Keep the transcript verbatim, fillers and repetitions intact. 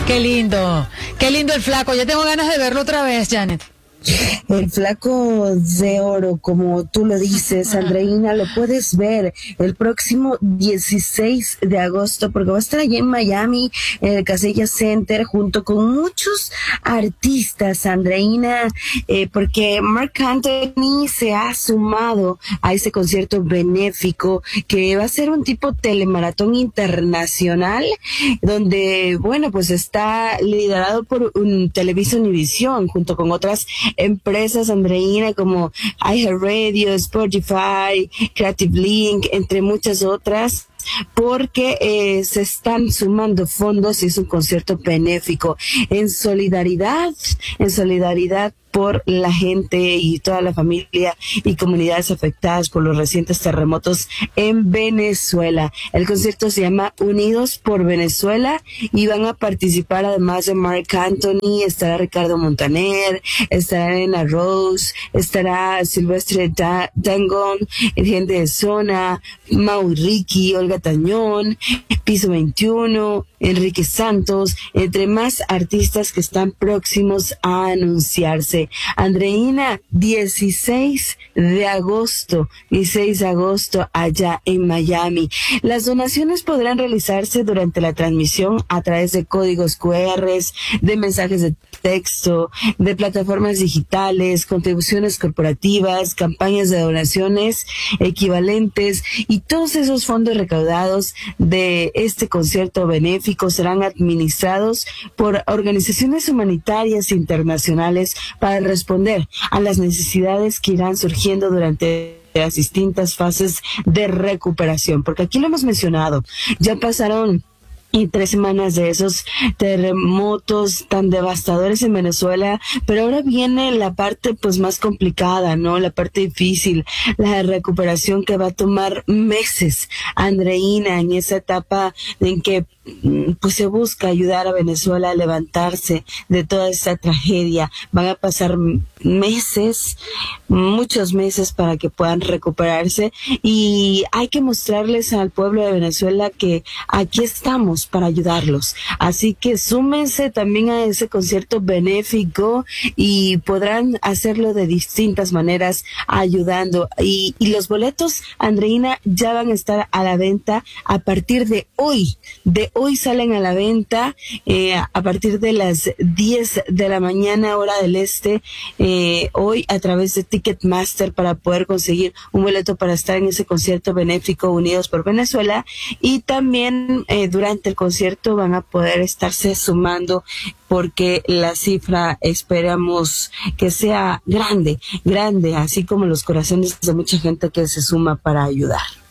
Qué lindo, qué lindo el flaco. Ya tengo ganas de verlo otra vez, Janet. El flaco de oro, como tú lo dices, Andreina, lo puedes ver el próximo dieciséis de agosto, porque va a estar allá en Miami, en el Casella Center, junto con muchos artistas, Andreina, eh, porque Marc Anthony se ha sumado a ese concierto benéfico que va a ser un tipo telemaratón internacional, donde, bueno, pues está liderado por un Televisa Univisión, junto con otras empresas, Andreina, como iHeartRadio, Spotify, Creative Link, entre muchas otras, porque eh, se están sumando fondos y es un concierto benéfico en solidaridad, en solidaridad por la gente y toda la familia y comunidades afectadas por los recientes terremotos en Venezuela. El concierto se llama Unidos por Venezuela y van a participar, además de Marc Anthony, estará Ricardo Montaner, estará Elena Rose, estará Silvestre da- Dangond, gente de Zona, Mau Ricky, Olga Tañón, Piso veintiuno, Enrique Santos, entre más artistas que están próximos a anunciarse. Andreina, dieciséis de agosto, dieciséis de agosto allá en Miami. Las donaciones podrán realizarse durante la transmisión a través de códigos cu erres, de mensajes de texto, de plataformas digitales, contribuciones corporativas, campañas de donaciones equivalentes, y todos esos fondos recaudados de este concierto benéfico serán administrados por organizaciones humanitarias internacionales para responder a las necesidades que irán surgiendo durante las distintas fases de recuperación, porque aquí lo hemos mencionado, ya pasaron y tres semanas de esos terremotos tan devastadores en Venezuela, pero ahora viene la parte pues más complicada, ¿no? La parte difícil, la recuperación que va a tomar meses, Andreina, en esa etapa en que pues se busca ayudar a Venezuela a levantarse de toda esta tragedia. Van a pasar meses, muchos meses para que puedan recuperarse, y hay que mostrarles al pueblo de Venezuela que aquí estamos para ayudarlos. Así que súmense también a ese concierto benéfico y podrán hacerlo de distintas maneras ayudando. Y, y los boletos, Andreina, ya van a estar a la venta a partir de hoy. De hoy salen a la venta eh, a partir de las diez de la mañana, hora del este, eh, hoy a través de Ticketmaster, para poder conseguir un boleto para estar en ese concierto benéfico Unidos por Venezuela. Y también eh, durante el concierto van a poder estarse sumando, porque la cifra esperamos que sea grande, grande, así como los corazones de mucha gente que se suma para ayudar.